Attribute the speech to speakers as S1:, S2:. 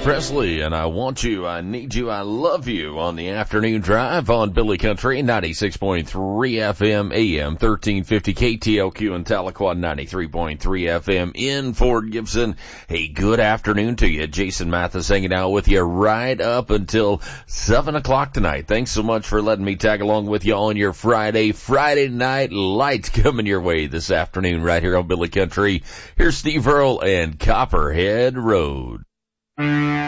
S1: Presley, and I want you, I need you, I love you on the afternoon drive on Billy Country, 96.3 FM, AM 1350 KTLQ in Tahlequah, 93.3 FM in Fort Gibson. Hey, good afternoon to you. Jason Mathis hanging out with you right up until 7 o'clock tonight. Thanks so much for letting me tag along with you on your Friday night light coming your way this afternoon right here on Billy Country. Here's Steve Earle and Copperhead Road.